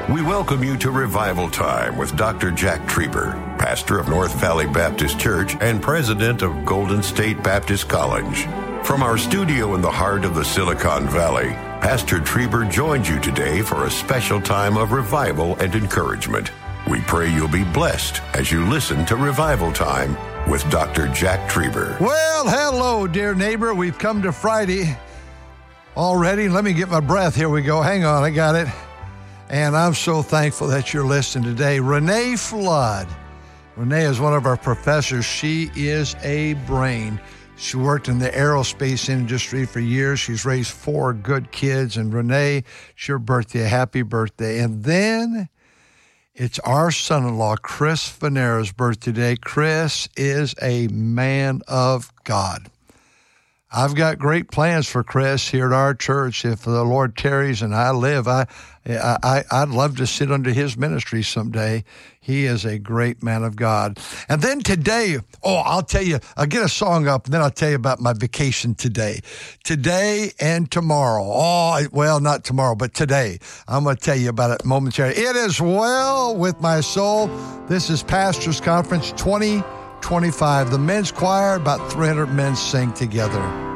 We welcome you to Revival Time with Dr. Jack Trieber, pastor of North Valley Baptist Church and president of Golden State Baptist College. From our studio in the heart of the Silicon Valley, Pastor Trieber joins you today for a special time of revival and encouragement. We pray you'll be blessed as you listen to Revival Time with Dr. Jack Trieber. Well, hello, dear neighbor. We've come to Friday already. Let me get my breath. Here we go. Hang on, I got it. And I'm so thankful that you're listening today. Renee Flood. Renee is one of our professors. She is a brain. She worked in the aerospace industry for years. She's raised 4 good kids. And Renee, it's your birthday. Happy birthday. And then it's our son-in-law, Chris Venera's birthday today. Chris is a man of God. I've got great plans for Chris here at our church. If the Lord tarries and I live, I'd love to sit under his ministry someday. He is a great man of God. And then today, I'll tell you, I'll get a song up, and then I'll tell you about my vacation today. Today and tomorrow. Well, not tomorrow, but today. I'm going to tell you about it momentarily. It is well with my soul. This is Pastors Conference 2025. The men's choir, about 300 men sing together.